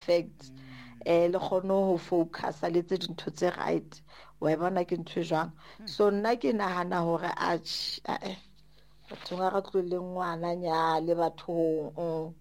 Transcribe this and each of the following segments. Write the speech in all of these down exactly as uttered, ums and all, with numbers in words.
perfect eh le kgone ho focus le tse dintho tse right wa bona ke ntho jwang so nna ke nahana hore a eh batho ga ra tlo le ngwana nya le batho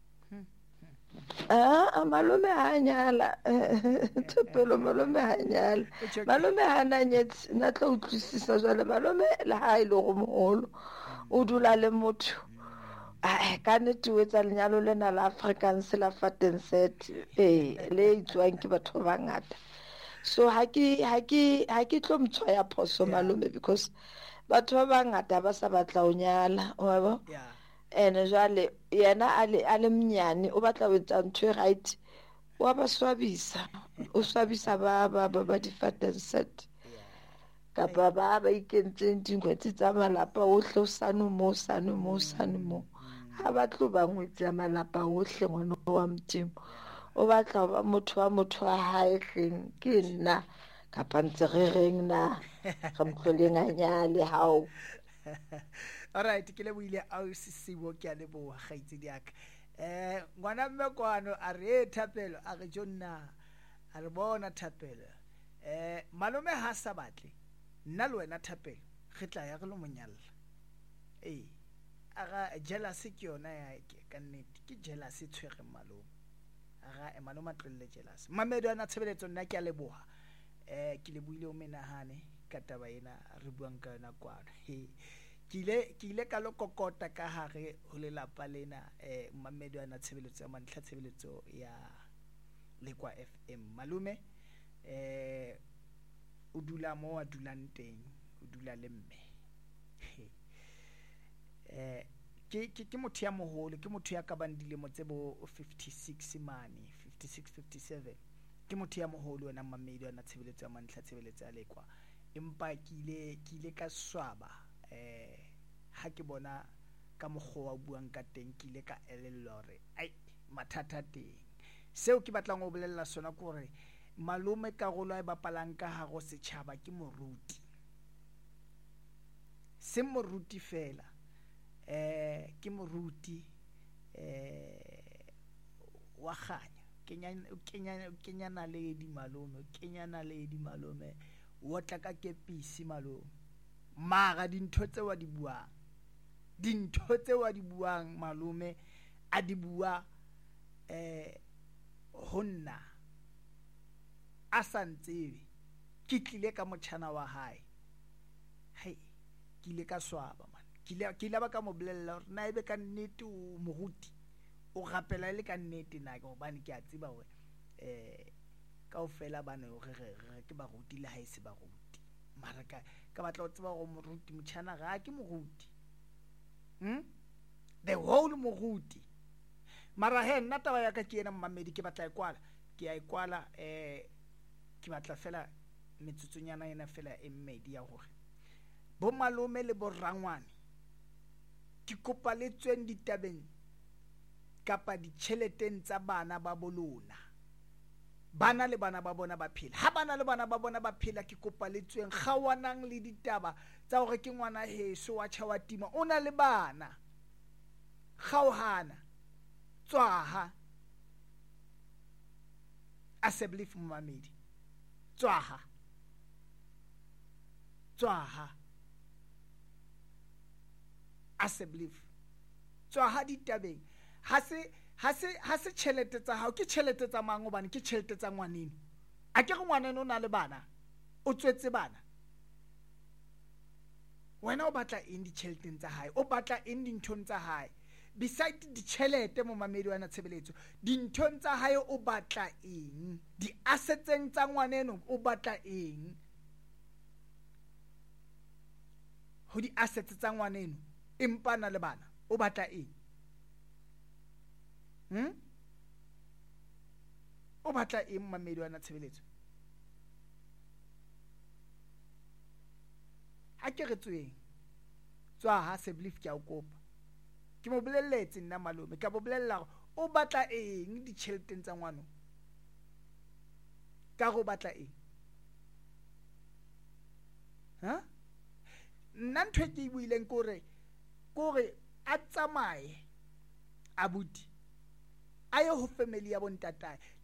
ah malome ha nyala Thapelo malome ha nyala malome ha na nyetse na tlo utlwisisa jwale malome le ha ile go moholo o dula le motho ah ka nnete o etsa lenyalo lena la Afrikaans la Fatten set eh le itswang ke batho ba ngata so ha ke ha ke ha ke tlo mtshwaya phoso malome because batho ba bangata ba sa batla o nyala wa bo ene jwale yena ale ale mnyane o batla ho etsa ntho e right wa ba swabisa o swabisa ba ba ba di Fatten set ka ba ba ba ikentseng dingwetsi tsa malapa ohle o sano mo sano mo sano mo ha ba tlo ba ngwetsi malapa ohle ngwana wa mtimo o batla ho ba motho wa motho wa hae hleng ke nna ka pantse re reng na re mtloleng a nyale hao. Alright, ke le buile a o sisibo ke a le bo gaitse diaka eh ngwana mme kwano a re Thapelo a re jonna a re bona Thapelo eh malome ha sa batle nna le wena Thapelo re tla ya re lo monyalla eh aga jealous ke yona ya ke ka nnete ke jealous e tshwere malome aga e malome a tlelle jealous mamedo ana tshebeletso nna ke a leboha eh ke le buile o menahane ka taba ena re buang ka yona kwana he kile kile ka lo kokota ka hare ho le lapa lena eh mamedo ana tshebeletso ya mantlha tshebeletso ya Lekwa F M malume eh o dula mo a dulang teng o dula le mme eh ke ke ke motho ya moholo ke motho ya ka bandile mo tsebo fifty-six mane fifty-six fifty-seven ke motho ya moholo wena mamedo ana tshebeletso ya mantlha tshebeletso ya Lekwa empa kile kile ka swaba eh ha ke bona ka mogho wa buang ka teng kile ka elellwa hore ai mathata teng seo ke batlang go bolella sona ke hore malome ka golo e bapalang ka hago setšhaba ke moruti se moruti fela eh ke moruti eh wa ganya kenya kenya kenya na le di malome kenya na le di malome o tla ka kepisi malome mara dintho tse wa di buang dintho tse wa di buang malome a di bua eh honna a santsebe ke tlile ka motšhana wa hae hai ke ile ka swaba man ke ile ke ile ba ka mo bolella hore na ebe ka nnete o moruti o gapela ile ka nnete na ke hobane ke a tseba hore eh kaofela bana o re re ke ba ruti le ha e se ba ruti mara ka ka batla ho tseba go moruti motšhana ga ke moruti hm the whole moruti mara he nna taba ya ka ke ena mmamedi ke batla ikwala ke a ikwala eh ke batla fela metsutsonyana ena fela e mmedi ya hore bo malome le bo rangwane ke kopa le tsweng ditabeng kapa ditšheleteng tsa bana ba bolona bana le bana ba bona ba phela ha bana le bana ba bona ba phela ke kopa le tsweng kgawanang le ditaba tsa hore ke ngwana heso wa tšhawa tima o na le bana kgaohana tswaha assembly mmamedi tswaha tswaha assembly tswaha ditabeng ha se ha se ha se tšhelete tsa hao ke tšhelete tsa mang obane ke tšhelete tsa ngwaneno a ke re ngwaneno o na le bana o tswetse bana wena o batla eng ditšheleteng tsa hae o batla eng dinthong tsa hae beside ditšhelete mo mamedi wana tshebeletso dinthong tsa hae o batla eng di assetseng tsa ngwaneno o batla eng ho di assets tsa ngwaneno empa na le bana o batla eng hm o batla eng mamedi wana tshebeletso ha ke re tsweng tswa ha se belief ke a o kopa ke mo bolelletse nna malome ka bo bolella o batla eng ditšheleteng tsa ngwano ka go batla eng ha nna ntwe ke buileng kore kore a tsamaye abuti a ye ho family ya bontatae